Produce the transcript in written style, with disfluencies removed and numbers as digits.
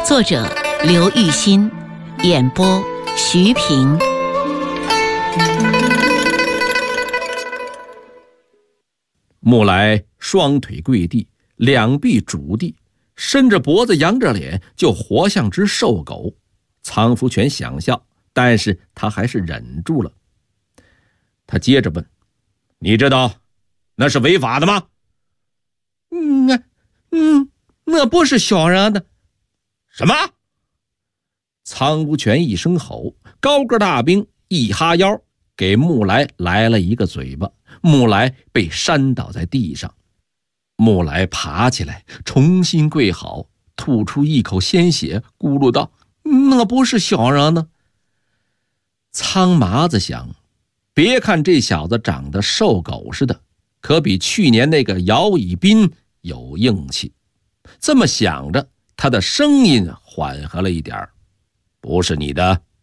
作者刘玉欣，演播徐平。 木来双腿跪地，两臂拄地，伸着脖子扬着脸，就活像只瘦狗。苍福全想笑，但是他还是忍住了。他接着问：你知道那是违法的吗？ 那不是小人的。 什么？苍福全一声吼，高个大兵一哈腰，给木来来了一个嘴巴，木来被扇倒在地上。木来爬起来，重新跪好，吐出一口鲜血，咕噜道： 那不是小人的。 苍麻子想，别看这小子长得瘦狗似的，可比去年那个姚以斌有硬气。这么想着，他的声音缓和了一点：不是你的